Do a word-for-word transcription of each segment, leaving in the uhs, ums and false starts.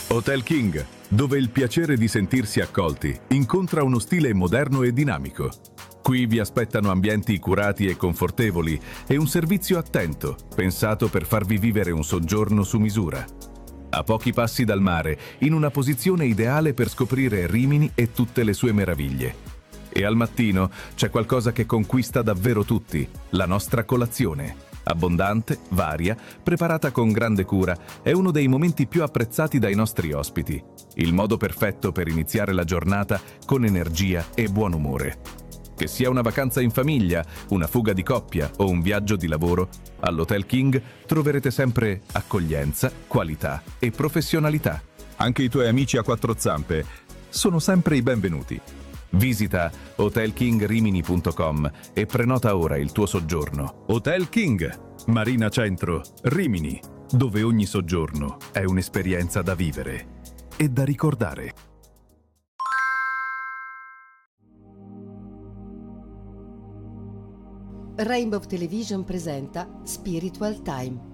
Hotel King, dove il piacere di sentirsi accolti incontra uno stile moderno e dinamico. Qui vi aspettano ambienti curati e confortevoli e un servizio attento, pensato per farvi vivere un soggiorno su misura. A pochi passi dal mare, in una posizione ideale per scoprire Rimini e tutte le sue meraviglie. E al mattino c'è qualcosa che conquista davvero tutti, la nostra colazione. Abbondante, varia, preparata con grande cura, è uno dei momenti più apprezzati dai nostri ospiti. Il modo perfetto per iniziare la giornata con energia e buon umore. Che sia una vacanza in famiglia, una fuga di coppia o un viaggio di lavoro, all'Hotel King troverete sempre accoglienza, qualità e professionalità. Anche i tuoi amici a quattro zampe sono sempre i benvenuti. Visita hotel king rimini punto com e prenota ora il tuo soggiorno. Hotel King, Marina Centro, Rimini, dove ogni soggiorno è un'esperienza da vivere e da ricordare. Rainbow Television presenta Spiritual Time.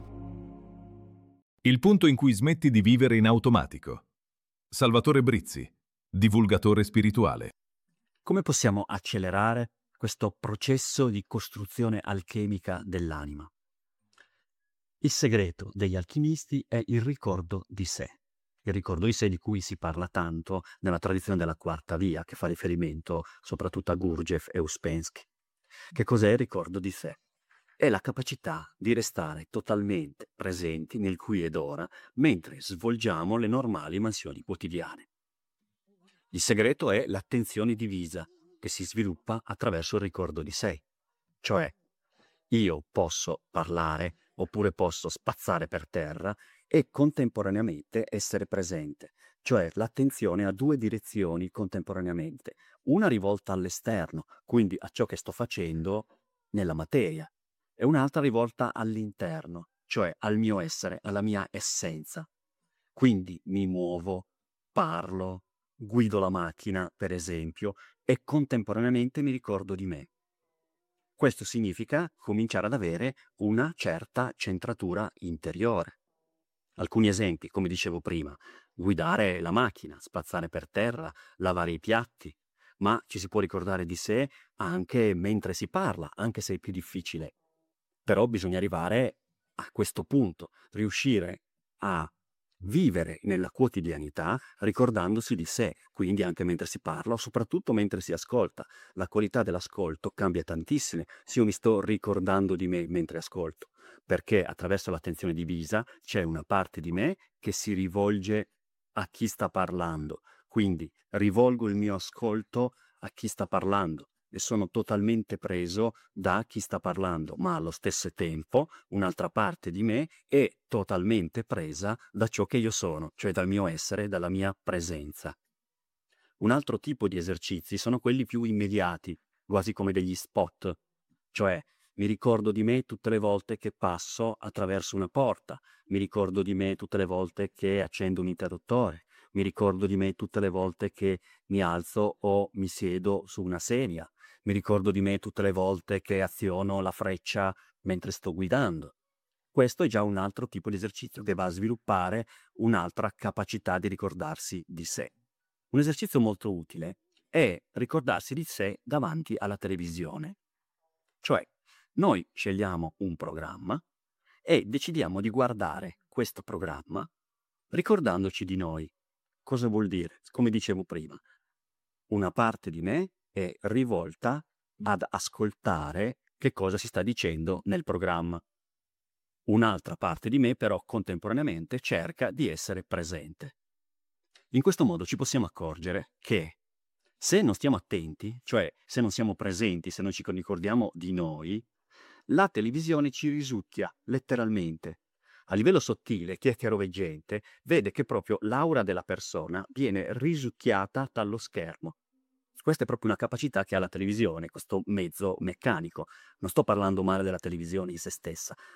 Il punto in cui smetti di vivere in automatico. Salvatore Brizzi, divulgatore spirituale. Come possiamo accelerare questo processo di costruzione alchemica dell'anima? Il segreto degli alchimisti è il ricordo di sé. Il ricordo di sé di cui si parla tanto nella tradizione della quarta via, che fa riferimento soprattutto a Gurdjieff e Uspensky. Che cos'è il ricordo di sé? È la capacità di restare totalmente presenti nel qui ed ora mentre svolgiamo le normali mansioni quotidiane. Il segreto è l'attenzione divisa che si sviluppa attraverso il ricordo di sé. Cioè, io posso parlare oppure posso spazzare per terra e contemporaneamente essere presente. Cioè, l'attenzione ha due direzioni contemporaneamente. Una rivolta all'esterno, quindi a ciò che sto facendo nella materia, e un'altra rivolta all'interno, cioè al mio essere, alla mia essenza. Quindi mi muovo, parlo, guido la macchina, per esempio, e contemporaneamente mi ricordo di me. Questo significa cominciare ad avere una certa centratura interiore. Alcuni esempi, come dicevo prima, guidare la macchina, spazzare per terra, lavare i piatti, ma ci si può ricordare di sé anche mentre si parla, anche se è più difficile. Però bisogna arrivare a questo punto, riuscire a vivere nella quotidianità ricordandosi di sé, quindi anche mentre si parla o soprattutto mentre si ascolta. La qualità dell'ascolto cambia tantissimo se io mi sto ricordando di me mentre ascolto, perché attraverso l'attenzione divisa c'è una parte di me che si rivolge a chi sta parlando, quindi rivolgo il mio ascolto a chi sta parlando e sono totalmente preso da chi sta parlando, ma allo stesso tempo un'altra parte di me è totalmente presa da ciò che io sono, cioè dal mio essere, dalla mia presenza. Un altro tipo di esercizi sono quelli più immediati, quasi come degli spot, cioè mi ricordo di me tutte le volte che passo attraverso una porta, mi ricordo di me tutte le volte che accendo un interruttore, mi ricordo di me tutte le volte che mi alzo o mi siedo su una sedia, mi ricordo di me tutte le volte che aziono la freccia mentre sto guidando. Questo è già un altro tipo di esercizio che va a sviluppare un'altra capacità di ricordarsi di sé. Un esercizio molto utile è ricordarsi di sé davanti alla televisione. Cioè, noi scegliamo un programma e decidiamo di guardare questo programma ricordandoci di noi. Cosa vuol dire? Come dicevo prima, una parte di me è rivolta ad ascoltare che cosa si sta dicendo nel programma. Un'altra parte di me però contemporaneamente cerca di essere presente. In questo modo ci possiamo accorgere che se non stiamo attenti, cioè se non siamo presenti, se non ci ricordiamo di noi, la televisione ci risucchia letteralmente. A livello sottile, chi è chiaroveggente vede che proprio l'aura della persona viene risucchiata dallo schermo. Questa è proprio una capacità che ha la televisione, questo mezzo meccanico. Non sto parlando male della televisione in se stessa,